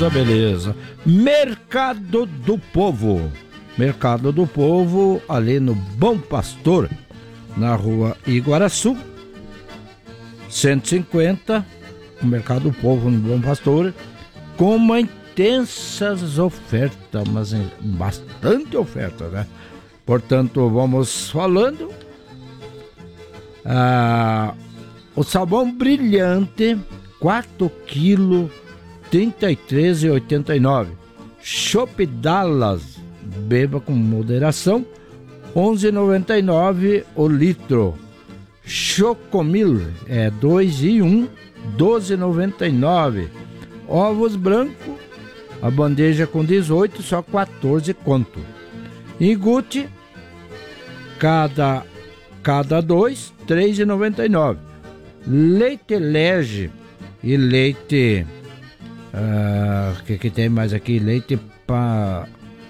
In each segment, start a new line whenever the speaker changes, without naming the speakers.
beleza. Mercado do Povo. Mercado do Povo, ali no Bom Pastor, na rua Iguaraçu, 150. O Mercado do Povo no Bom Pastor, com uma intensas ofertas, mas bastante oferta, né? Portanto, vamos falando. O sabão brilhante, 4 kg, R$ 33,89. Chopp Dallas, beba com moderação, R$ 11,99 o litro. Chocomil, 2 e 1, R$ 12,99. Ovos brancos, a bandeja com 18, só 14 conto. Iogurte, cada 2, R$ 3,99. Leite Lege e leite... que tem mais aqui? Leite para...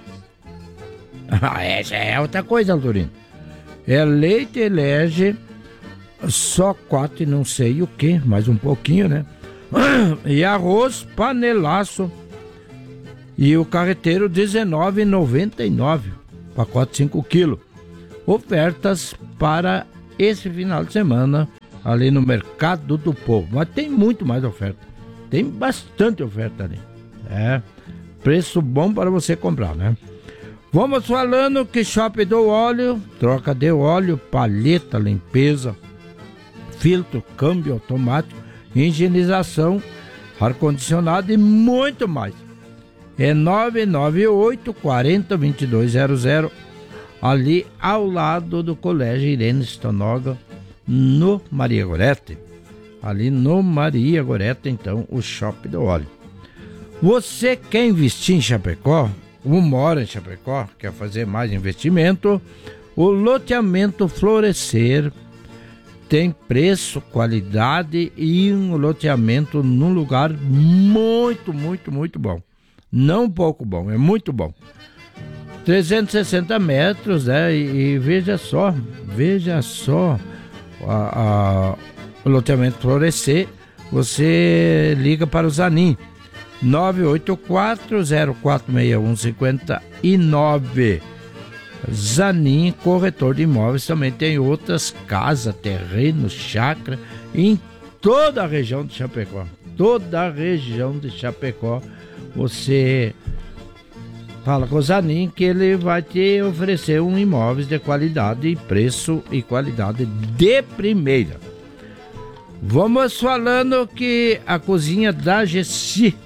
essa é outra coisa, Altorino. É leite Lege, só 4 e não sei o que, mais um pouquinho, né? E arroz panelaço e o carreteiro R$19,99, pacote 5 kg. Ofertas para esse final de semana ali no Mercado do Povo. Mas tem muito mais oferta, tem bastante oferta ali. Preço bom para você comprar, né? Vamos falando que Shop do Óleo, troca de óleo, palheta, limpeza, filtro, câmbio automático, higienização, ar-condicionado e muito mais. É 998 40 2200, ali ao lado do Colégio Irene Stonoga, no Maria Gorete. Ali no Maria Gorete, então, o Shop do Óleo. Você quer investir em Chapecó? Ou mora em Chapecó, quer fazer mais investimento? O loteamento Florescer tem preço, qualidade e um loteamento num lugar muito, muito, muito bom. Não pouco bom, é muito bom. 360 metros, né? E veja só o loteamento Florescer. Você liga para o Zanin, 984-0461-59. Zanin, corretor de imóveis, também tem outras casas, terrenos, chácara em toda a região de Chapecó. Toda a região de Chapecó. Você fala com o Zanin que ele vai te oferecer um imóvel de qualidade, preço e qualidade de primeira. Vamos falando que a cozinha da Gessi,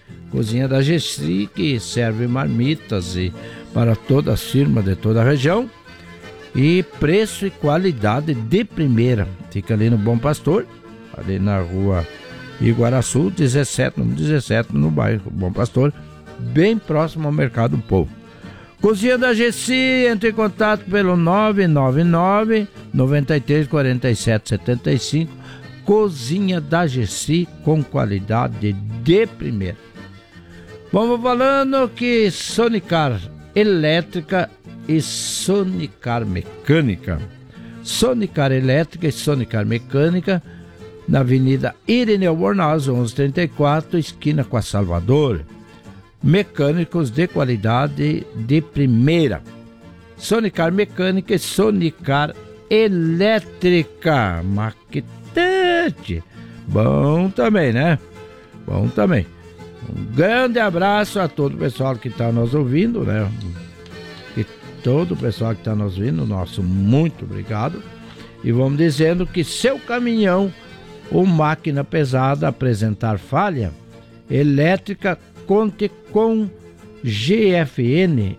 que serve marmitas e para todas as firmas de toda a região, e preço e qualidade de primeira. Fica ali no Bom Pastor, ali na rua Iguaraçu, 17 no bairro Bom Pastor, bem próximo ao Mercado do Povo. Cozinha da Gessi, entre em contato pelo 999 93 47 75. Cozinha da Gessi, com qualidade de primeira. Vamos falando que Sonicar Elétrica e Sonicar Mecânica. Sonicar Elétrica e Sonicar Mecânica, na Avenida Irineu Bornaz, 1134, esquina com a Salvador. Mecânicos de qualidade de primeira. Sonicar Mecânica e Sonicar Elétrica. Maquetete. Bom também, né? Bom também. Um grande abraço a todo o pessoal que está nos ouvindo, né? E todo o pessoal que está nos ouvindo, nosso muito obrigado. E vamos dizendo que seu caminhão ou máquina pesada apresentar falha elétrica, conte com GFN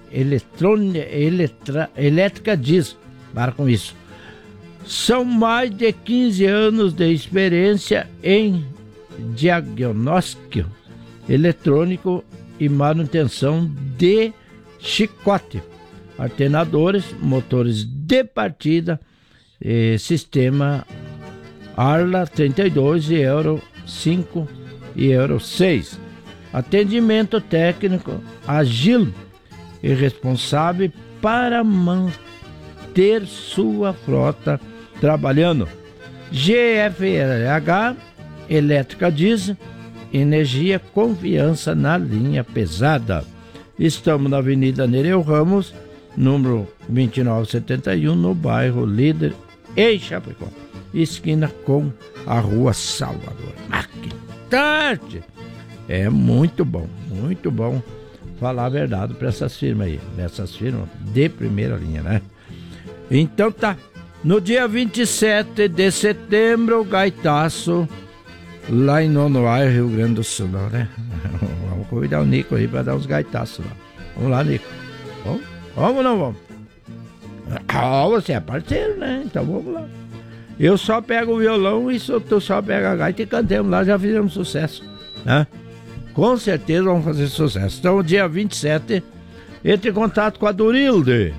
Elétrica Diz. Para com isso. São mais de 15 anos de experiência em diagnóstico eletrônico e manutenção de chicote, alternadores, motores de partida, sistema Arla 32 e Euro 5 e Euro 6. Atendimento técnico ágil e responsável para manter sua frota trabalhando. GFLH Elétrica Diesel, energia, confiança na linha pesada. Estamos na Avenida Nereu Ramos, número 2971, no bairro Líder, em Chapecó, esquina com a Rua Salvador. Ah, que tarde! É muito bom falar a verdade para essas firmas aí, dessas firmas de primeira linha, né? Então tá, no dia 27 de setembro, gaitaço lá em Nonoai, Rio Grande do Sul, não, né? Vamos convidar o Nico aí para dar uns gaitaços lá. Vamos lá, Nico. Vamos ou não vamos? Você é parceiro, né? Então vamos lá. Eu só pego o violão e tu só pega a gaita e cantamos lá, já fizemos sucesso, né? Com certeza vamos fazer sucesso. Então, dia 27, entre em contato com a Durilde.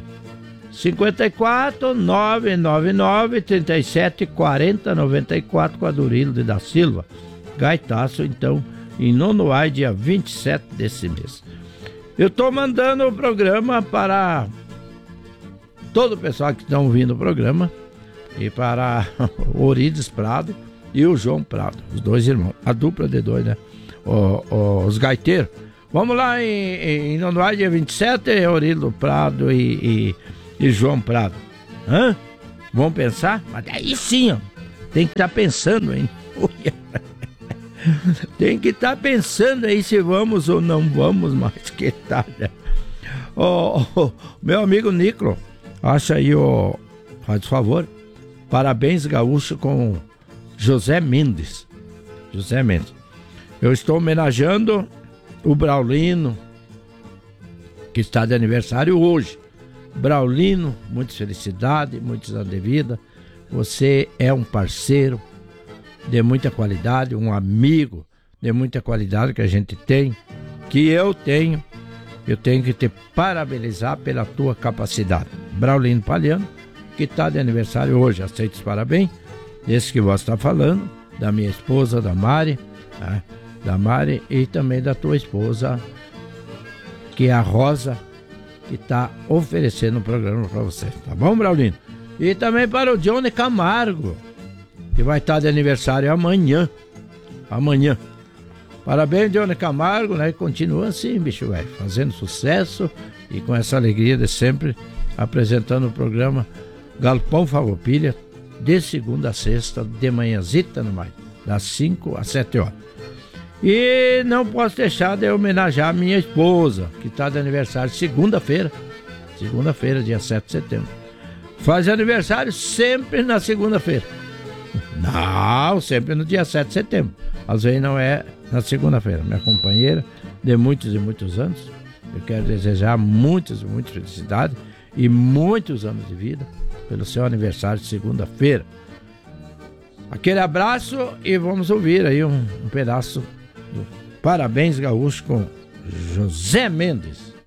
54 999 37 40 94 com a Durilde da Silva. Gaitaço, então, em Nonoai, dia 27 desse mês. Eu estou mandando o programa para todo o pessoal que está ouvindo o programa e para o Orides Prado e o João Prado, os dois irmãos, a dupla de dois, né? Os gaiteiros. Vamos lá em Nonoai, dia 27, Orides Prado e João Prado. Hã? Vamos pensar? Mas aí sim, ó, tem que estar pensando, hein? Tem que estar pensando aí se vamos ou não vamos, mas que tal, né? Meu amigo Nico, acha aí, faz favor, parabéns gaúcho com José Mendes. José Mendes. Eu estou homenageando o Braulino, que está de aniversário hoje. Braulino, muita felicidade, muitos anos de vida. Você é um parceiro de muita qualidade, um amigo de muita qualidade que a gente tem, que eu tenho. Eu tenho que te parabenizar pela tua capacidade. Braulino Palhano, que está de aniversário hoje, aceita os parabéns. Esse que você está falando, da minha esposa, da Mari, né? Da Mari e também da tua esposa, que é a Rosa, que está oferecendo um programa para você. Tá bom, Braulino? E também para o Johnny Camargo, que vai estar de aniversário amanhã. Amanhã. Parabéns, Johnny Camargo, né? Continua assim, bicho, velho, fazendo sucesso e com essa alegria de sempre apresentando o programa Galpão Farroupilha, de segunda a sexta, de manhãzita no mais, das 5 às 7 horas. E não posso deixar de homenagear a minha esposa, que está de aniversário segunda-feira, dia 7 de setembro. Faz aniversário sempre na segunda-feira. Não, sempre no dia 7 de setembro. Às vezes não é na segunda-feira. Minha companheira de muitos e muitos anos. Eu quero desejar muitas felicidades e muitos anos de vida pelo seu aniversário de segunda-feira. Aquele abraço e vamos ouvir aí um pedaço do Parabéns Gaúcho com José Mendes.